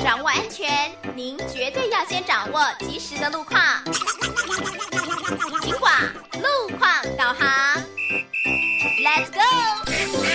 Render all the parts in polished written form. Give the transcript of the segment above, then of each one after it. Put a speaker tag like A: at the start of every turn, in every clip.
A: 掌握安全，您绝对要先掌握及时的路况。警广路况导航 ，Let's go！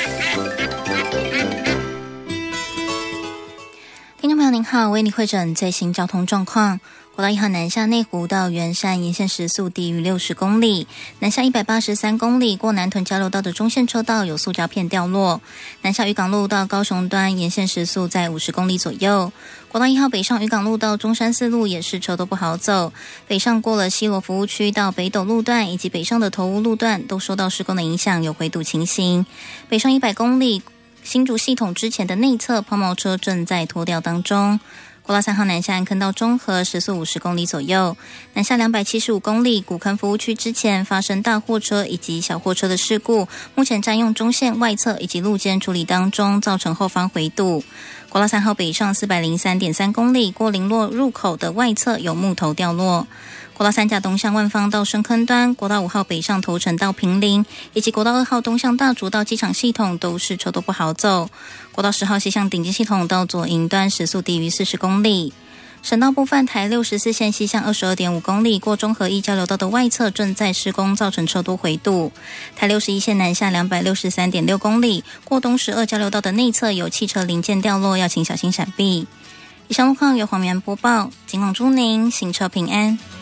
B: 听众朋友您好，为您汇诊最新交通状况。国道1号南下内湖到圆山沿线时速低于60公里，南下183公里过南屯交流道的中线车道有塑胶片掉落，南下渔港路到高雄端沿线时速在50公里左右。国道1号北上渔港路到中山四路也是车都不好走，北上过了西螺服务区到北斗路段以及北上的头屋路段都受到施工的影响，有回堵情形。北上100公里新竹系统之前的内侧抛锚车正在拖吊当中。国道3号南下安坑到中和时速50公里左右，南下275公里古坑服务区之前发生大货车以及小货车的事故，目前占用中线外侧以及路肩处理当中，造成后方回堵。国道3号北上403.3公里过林落入口的外侧有木头掉落。国道3甲东向万芳到深坑端，国道5号北上头城到坪林，以及国道2号东向大竹到机场系统都是车都不好走。国道10号西向顶尖系统到左营端时速低于40公里。省道部分，台64线西向22.5公里过中和一交流道的外侧正在施工，造成车多回堵。台61线南下263.6公里过东12交流道的内侧有汽车零件掉落，要请小心闪避。以上路况由黄明安播报，警广祝您行车平安。